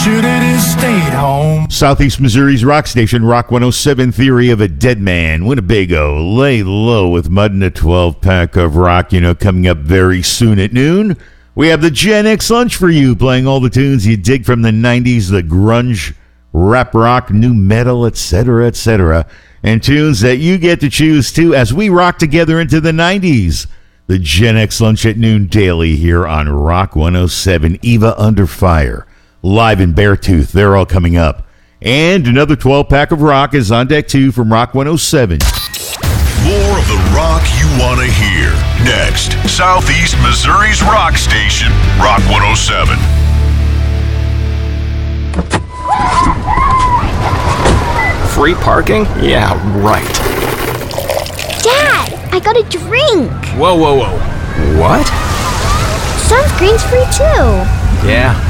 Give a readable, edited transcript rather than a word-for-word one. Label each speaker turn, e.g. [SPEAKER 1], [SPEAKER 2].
[SPEAKER 1] Should have stayed home.
[SPEAKER 2] Southeast Missouri's rock station, Rock 107, Theory of a Dead Man. Winnebago, lay low with Mud and a 12-pack of rock, coming up very soon at noon. We have the Gen X lunch for you, playing all the tunes you dig from the 90s, the grunge, rap rock, new metal, etc., etc., and tunes that you get to choose too as we rock together into the 90s. The Gen X lunch at noon daily here on Rock 107. Eva Under Fire, live in Beartooth. They're all coming up. And another 12-pack of rock is on deck too from Rock 107.
[SPEAKER 3] More of the rock you want to hear. Next, Southeast Missouri's rock station, Rock 107.
[SPEAKER 4] Free parking? Yeah, right.
[SPEAKER 5] Dad, I got a drink.
[SPEAKER 4] Whoa. What?
[SPEAKER 5] Sunscreen's free too.
[SPEAKER 4] Yeah,